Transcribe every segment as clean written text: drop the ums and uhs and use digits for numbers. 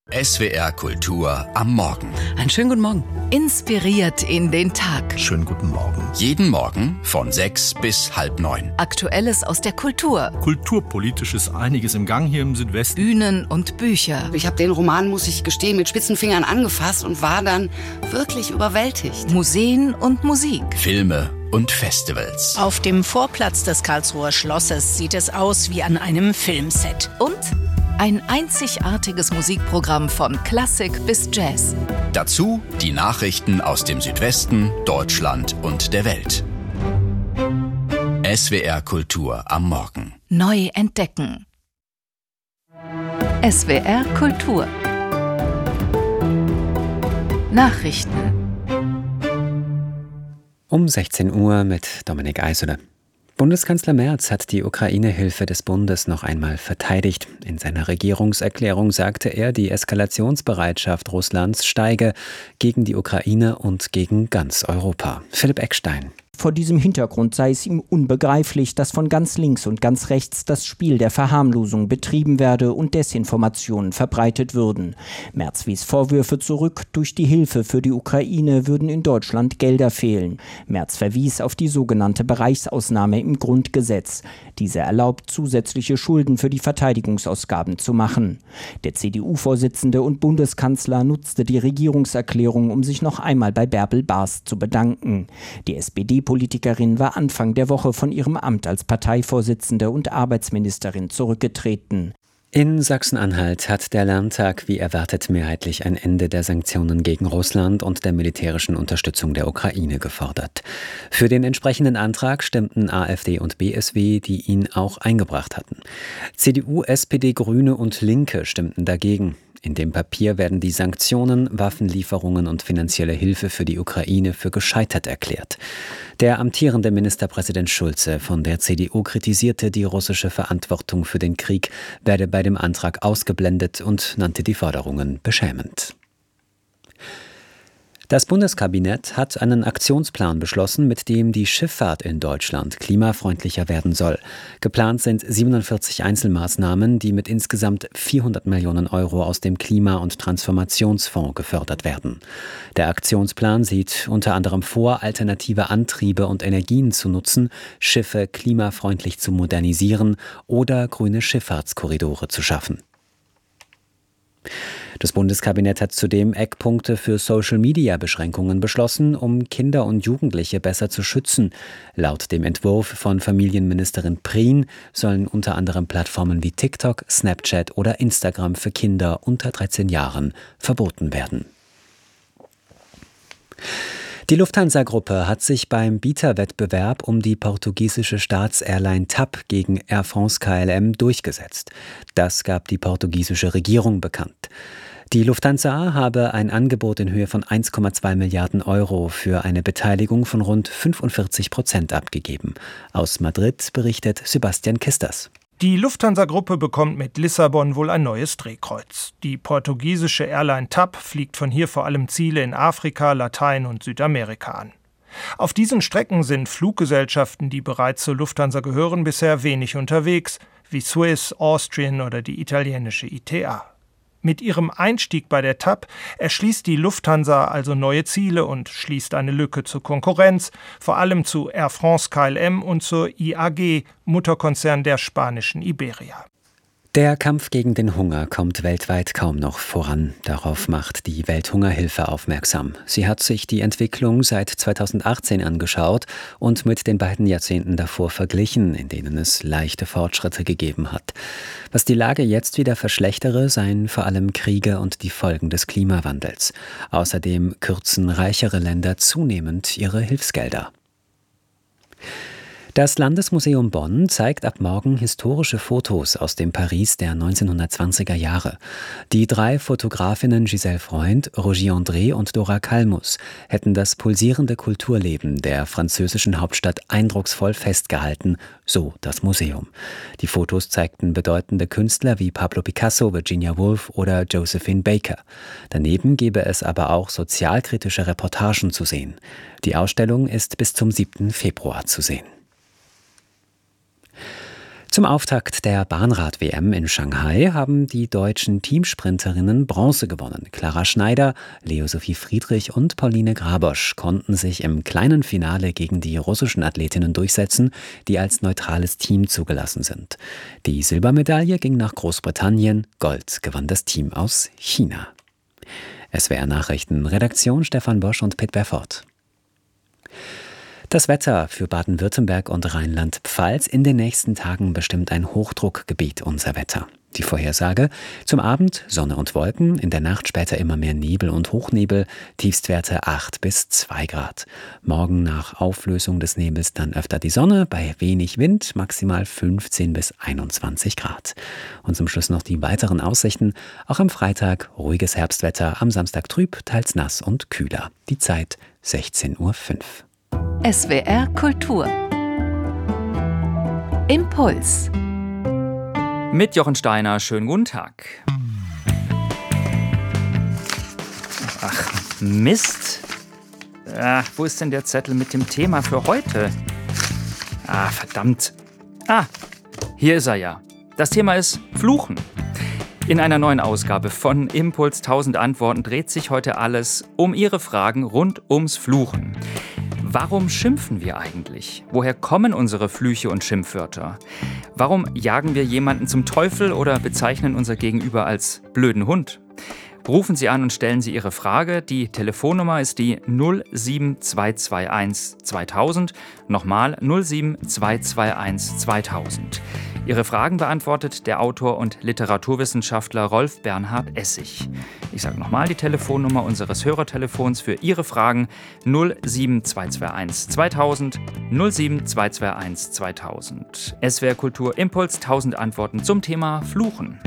SWR Kultur am Morgen. Einen schönen guten Morgen. Inspiriert in den Tag. Schönen guten Morgen. Jeden Morgen von 6 bis halb 9. Aktuelles aus der Kultur. Kulturpolitisch ist einiges im Gang hier im Südwesten. Bühnen und Bücher. Ich habe den Roman, muss ich gestehen, mit spitzen Fingern angefasst und war dann wirklich überwältigt. Museen und Musik. Filme und Festivals. Auf dem Vorplatz des Karlsruher Schlosses sieht es aus wie an einem Filmset. Und ein einzigartiges Musikprogramm von Klassik bis Jazz. Dazu die Nachrichten aus dem Südwesten, Deutschland und der Welt. SWR Kultur am Morgen. Neu entdecken. SWR Kultur. Nachrichten. Um 16 Uhr mit Dominik Eisele. Bundeskanzler Merz hat die Ukraine-Hilfe des Bundes noch einmal verteidigt. In seiner Regierungserklärung sagte er, die Eskalationsbereitschaft Russlands steige gegen die Ukraine und gegen ganz Europa. Philipp Eckstein. Vor diesem Hintergrund sei es ihm unbegreiflich, dass von ganz links und ganz rechts das Spiel der Verharmlosung betrieben werde und Desinformationen verbreitet würden. Merz wies Vorwürfe zurück, durch die Hilfe für die Ukraine würden in Deutschland Gelder fehlen. Merz verwies auf die sogenannte Bereichsausnahme im Grundgesetz. Diese erlaubt, zusätzliche Schulden für die Verteidigungsausgaben zu machen. Der CDU-Vorsitzende und Bundeskanzler nutzte die Regierungserklärung, um sich noch einmal bei Bärbel Bas zu bedanken. Die SPD-Politikerin war Anfang der Woche von ihrem Amt als Parteivorsitzende und Arbeitsministerin zurückgetreten. In Sachsen-Anhalt hat der Landtag wie erwartet mehrheitlich ein Ende der Sanktionen gegen Russland und der militärischen Unterstützung der Ukraine gefordert. Für den entsprechenden Antrag stimmten AfD und BSW, die ihn auch eingebracht hatten. CDU, SPD, Grüne und Linke stimmten dagegen. In dem Papier werden die Sanktionen, Waffenlieferungen und finanzielle Hilfe für die Ukraine für gescheitert erklärt. Der amtierende Ministerpräsident Schulze von der CDU kritisierte, die russische Verantwortung für den Krieg werde bei dem Antrag ausgeblendet und nannte die Forderungen beschämend. Das Bundeskabinett hat einen Aktionsplan beschlossen, mit dem die Schifffahrt in Deutschland klimafreundlicher werden soll. Geplant sind 47 Einzelmaßnahmen, die mit insgesamt 400 Millionen Euro aus dem Klima- und Transformationsfonds gefördert werden. Der Aktionsplan sieht unter anderem vor, alternative Antriebe und Energien zu nutzen, Schiffe klimafreundlich zu modernisieren oder grüne Schifffahrtskorridore zu schaffen. Das Bundeskabinett hat zudem Eckpunkte für Social-Media-Beschränkungen beschlossen, um Kinder und Jugendliche besser zu schützen. Laut dem Entwurf von Familienministerin Prien sollen unter anderem Plattformen wie TikTok, Snapchat oder Instagram für Kinder unter 13 Jahren verboten werden. Die Lufthansa-Gruppe hat sich beim Bieterwettbewerb um die portugiesische Staatsairline TAP gegen Air France KLM durchgesetzt. Das gab die portugiesische Regierung bekannt. Die Lufthansa habe ein Angebot in Höhe von 1,2 Milliarden Euro für eine Beteiligung von rund 45% abgegeben. Aus Madrid berichtet Sebastian Kisters. Die Lufthansa-Gruppe bekommt mit Lissabon wohl ein neues Drehkreuz. Die portugiesische Airline TAP fliegt von hier vor allem Ziele in Afrika, Latein- und Südamerika an. Auf diesen Strecken sind Fluggesellschaften, die bereits zur Lufthansa gehören, bisher wenig unterwegs, wie Swiss, Austrian oder die italienische ITA. Mit ihrem Einstieg bei der TAP erschließt die Lufthansa also neue Ziele und schließt eine Lücke zur Konkurrenz, vor allem zu Air France KLM und zur IAG, Mutterkonzern der spanischen Iberia. Der Kampf gegen den Hunger kommt weltweit kaum noch voran. Darauf macht die Welthungerhilfe aufmerksam. Sie hat sich die Entwicklung seit 2018 angeschaut und mit den beiden Jahrzehnten davor verglichen, in denen es leichte Fortschritte gegeben hat. Was die Lage jetzt wieder verschlechtere, seien vor allem Kriege und die Folgen des Klimawandels. Außerdem kürzen reichere Länder zunehmend ihre Hilfsgelder. Das Landesmuseum Bonn zeigt ab morgen historische Fotos aus dem Paris der 1920er Jahre. Die 3 Fotografinnen Giselle Freund, Roger André und Dora Kalmus hätten das pulsierende Kulturleben der französischen Hauptstadt eindrucksvoll festgehalten, so das Museum. Die Fotos zeigten bedeutende Künstler wie Pablo Picasso, Virginia Woolf oder Josephine Baker. Daneben gebe es aber auch sozialkritische Reportagen zu sehen. Die Ausstellung ist bis zum 7. Februar zu sehen. Zum Auftakt der Bahnrad-WM in Shanghai haben die deutschen Teamsprinterinnen Bronze gewonnen. Clara Schneider, Leo-Sophie Friedrich und Pauline Grabosch konnten sich im kleinen Finale gegen die russischen Athletinnen durchsetzen, die als neutrales Team zugelassen sind. Die Silbermedaille ging nach Großbritannien, Gold gewann das Team aus China. SWR Nachrichten, Redaktion Stefan Bosch und Pitt Berfort. Das Wetter für Baden-Württemberg und Rheinland-Pfalz: in den nächsten Tagen bestimmt ein Hochdruckgebiet unser Wetter. Die Vorhersage: zum Abend Sonne und Wolken, in der Nacht später immer mehr Nebel und Hochnebel, Tiefstwerte 8 bis 2 Grad. Morgen nach Auflösung des Nebels dann öfter die Sonne, bei wenig Wind maximal 15 bis 21 Grad. Und zum Schluss noch die weiteren Aussichten: auch am Freitag ruhiges Herbstwetter, am Samstag trüb, teils nass und kühler. Die Zeit 16:05 Uhr. SWR Kultur. Impuls. Mit Jochen Steiner, schönen guten Tag. Ach, Mist. Wo ist denn der Zettel mit dem Thema für heute? Verdammt. Hier ist er ja. Das Thema ist Fluchen. In einer neuen Ausgabe von Impuls 1000 Antworten dreht sich heute alles um Ihre Fragen rund ums Fluchen. Warum schimpfen wir eigentlich? Woher kommen unsere Flüche und Schimpfwörter? Warum jagen wir jemanden zum Teufel oder bezeichnen unser Gegenüber als blöden Hund? Rufen Sie an und stellen Sie Ihre Frage. Die Telefonnummer ist die 07221 2000. Nochmal 07221 2000. Ihre Fragen beantwortet der Autor und Literaturwissenschaftler Rolf Bernhard Essig. Ich sage nochmal die Telefonnummer unseres Hörertelefons für Ihre Fragen: 07221 2000, 07221 2000. SWR Kultur Impuls 1000 Antworten zum Thema Fluchen.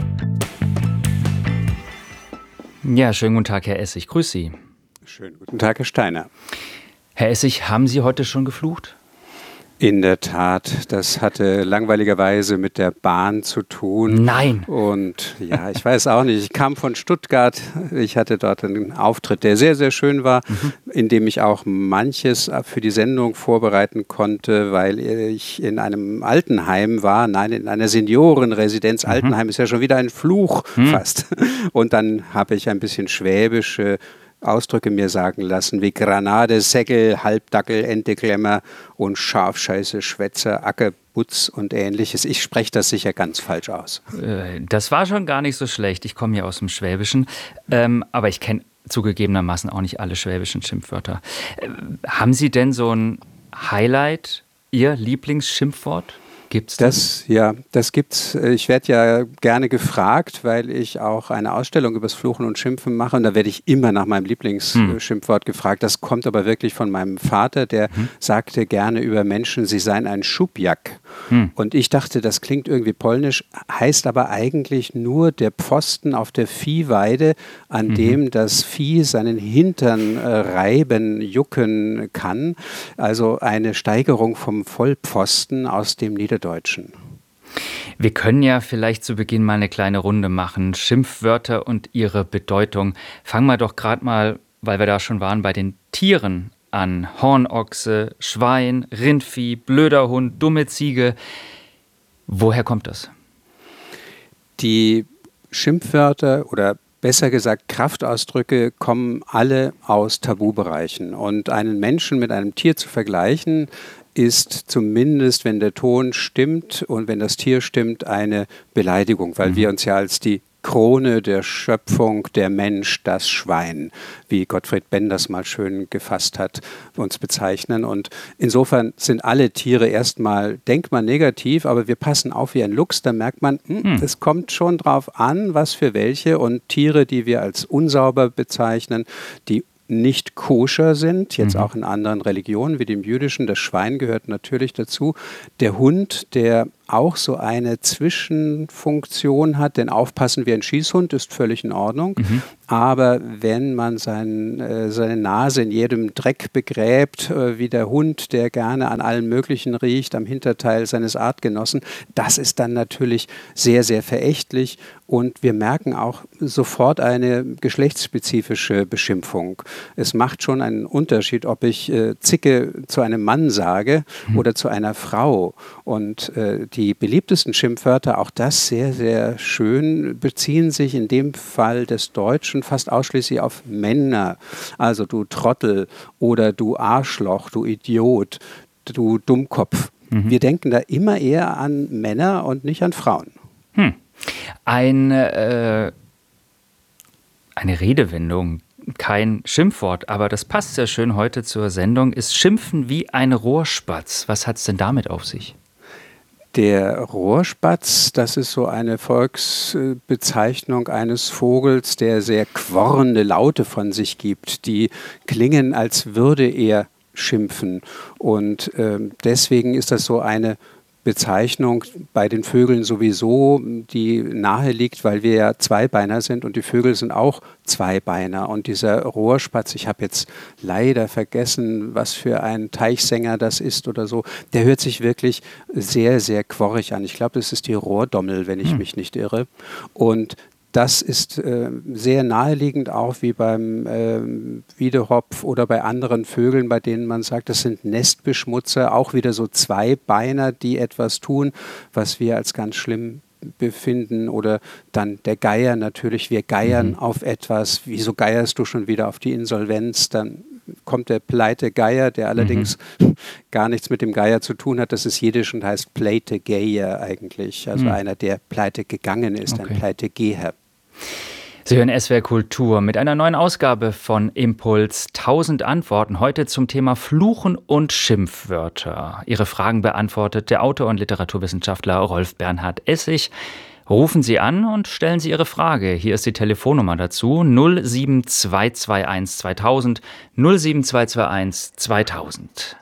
Ja, schönen guten Tag, Herr Essig. Grüß Sie. Schönen guten Tag, Herr Steiner. Herr Essig, haben Sie heute schon geflucht? In der Tat, das hatte langweiligerweise mit der Bahn zu tun. Nein! Und ja, ich weiß auch nicht, ich kam von Stuttgart, ich hatte dort einen Auftritt, der sehr, sehr schön war, in dem ich auch manches für die Sendung vorbereiten konnte, weil ich in einem Altenheim war, in einer Seniorenresidenz. Altenheim ist ja schon wieder ein Fluch fast. Und dann habe ich ein bisschen schwäbische Ausdrücke mir sagen lassen, wie Granade, Säckel, Halbdackel, Enteklemmer und Schafscheiße, Schwätzer, Ackerbutz und ähnliches. Ich spreche das sicher ganz falsch aus. Das war schon gar nicht so schlecht. Ich komme ja aus dem Schwäbischen, aber ich kenne zugegebenermaßen auch nicht alle schwäbischen Schimpfwörter. Haben Sie denn so ein Highlight, Ihr Lieblingsschimpfwort? Gibt's das? Ja, das gibt's. Ich werde ja gerne gefragt, weil ich auch eine Ausstellung über das Fluchen und Schimpfen mache. Und da werde ich immer nach meinem Lieblingsschimpfwort gefragt. Das kommt aber wirklich von meinem Vater, der sagte gerne über Menschen, sie seien ein Schubjak. Und ich dachte, das klingt irgendwie polnisch, heißt aber eigentlich nur der Pfosten auf der Viehweide, an dem das Vieh seinen Hintern reiben, jucken kann. Also eine Steigerung vom Vollpfosten aus dem Niederdeutschen. Wir können ja vielleicht zu Beginn mal eine kleine Runde machen. Schimpfwörter und ihre Bedeutung. Fangen wir doch gerade mal, weil wir da schon waren, bei den Tieren an. Hornochse, Schwein, Rindvieh, blöder Hund, dumme Ziege. Woher kommt das? Die Schimpfwörter oder besser gesagt Kraftausdrücke kommen alle aus Tabubereichen. Und einen Menschen mit einem Tier zu vergleichen, ist zumindest, wenn der Ton stimmt und wenn das Tier stimmt, eine Beleidigung, weil wir uns ja als die Krone der Schöpfung, der Mensch, das Schwein, wie Gottfried Benn das mal schön gefasst hat, uns bezeichnen. Und insofern sind alle Tiere erstmal, denkt man negativ, aber wir passen auf wie ein Luchs, da merkt man, es kommt schon drauf an, was für welche. Und Tiere, die wir als unsauber bezeichnen, die nicht koscher sind, jetzt auch in anderen Religionen wie dem jüdischen, das Schwein gehört natürlich dazu. Der Hund, der auch so eine Zwischenfunktion hat, denn aufpassen wie ein Schießhund ist völlig in Ordnung. Aber wenn man seine Nase in jedem Dreck begräbt, wie der Hund, der gerne an allem Möglichen riecht, am Hinterteil seines Artgenossen, das ist dann natürlich sehr, sehr verächtlich. Und wir merken auch sofort eine geschlechtsspezifische Beschimpfung. Es macht schon einen Unterschied, ob ich Zicke zu einem Mann sage oder zu einer Frau. Und die die beliebtesten Schimpfwörter, auch das sehr, sehr schön, beziehen sich in dem Fall des Deutschen fast ausschließlich auf Männer. Also du Trottel oder du Arschloch, du Idiot, du Dummkopf. Wir denken da immer eher an Männer und nicht an Frauen. Eine Redewendung, kein Schimpfwort, aber das passt sehr schön heute zur Sendung, ist Schimpfen wie ein Rohrspatz. Was hat es denn damit auf sich? Der Rohrspatz, das ist so eine Volksbezeichnung eines Vogels, der sehr quorrende Laute von sich gibt. Die klingen, als würde er schimpfen. Und deswegen ist das so eine Bezeichnung bei den Vögeln sowieso, die nahe liegt, weil wir ja Zweibeiner sind und die Vögel sind auch Zweibeiner. Und dieser Rohrspatz, ich habe jetzt leider vergessen, was für ein Teichsänger das ist oder so, der hört sich wirklich sehr, sehr quorrig an. Ich glaube, das ist die Rohrdommel, wenn ich mich nicht irre. Und das ist sehr naheliegend auch wie beim Wiedehopf oder bei anderen Vögeln, bei denen man sagt, das sind Nestbeschmutzer, auch wieder so Zweibeiner, die etwas tun, was wir als ganz schlimm befinden. Oder dann der Geier natürlich, wir geiern auf etwas. Wieso geierst du schon wieder auf die Insolvenz? Dann kommt der pleite Geier, der allerdings gar nichts mit dem Geier zu tun hat. Das ist Jiddisch und heißt pleite Geier eigentlich. Also einer, der pleite gegangen ist, ein Pleitegeher. Sie hören SWR Kultur mit einer neuen Ausgabe von Impuls 1000 Antworten. Heute zum Thema Fluchen und Schimpfwörter. Ihre Fragen beantwortet der Autor und Literaturwissenschaftler Rolf Bernhard Essig. Rufen Sie an und stellen Sie Ihre Frage. Hier ist die Telefonnummer dazu 07221 2000 07221 2000.